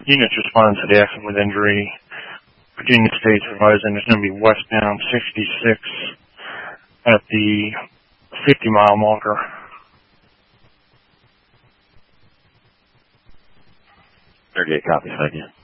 units responding to the accident with injury. Virginia State's advising there's going to be westbound 66 at the 50-mile marker. 38 copies, thank you.